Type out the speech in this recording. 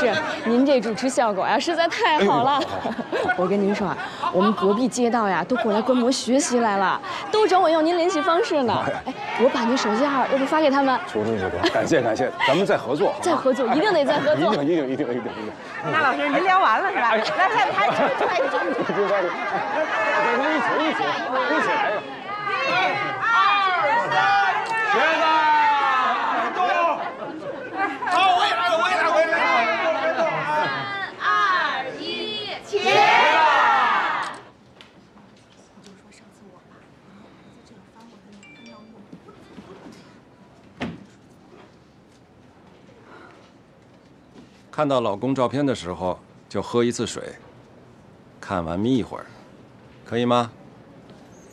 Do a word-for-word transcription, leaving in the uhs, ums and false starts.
是，您这主持效果呀实在太好了。我跟您说啊，我们隔壁街道呀都过来观摩学习来了，都找我要您联系方式呢。哎，我把您手机号要不发给他们？ 求之不得，感谢感谢，咱们再合作。 再合作，一定得再合作。 一定一定一定一定一定。 那老师，您聊完了是吧？来来来，出来出来， 就在这，咱们一起一起一起来呀！ 一二三， 学子，动！ 好，我也来，我也来，我也来。 三二一，起！ 看到老公照片的时候，就喝一次水，看完眯一会儿，可以吗？